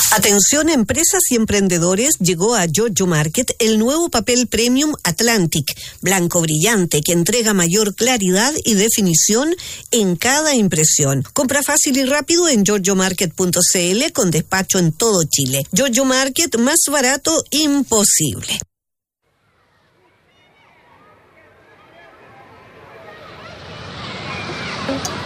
Atención empresas y emprendedores, llegó a Giorgio Market el nuevo papel premium Atlantic, blanco brillante que entrega mayor claridad y definición en cada impresión. Compra fácil y rápido en giorgiomarket.cl con despacho en todo Chile. Giorgio Market, más barato imposible.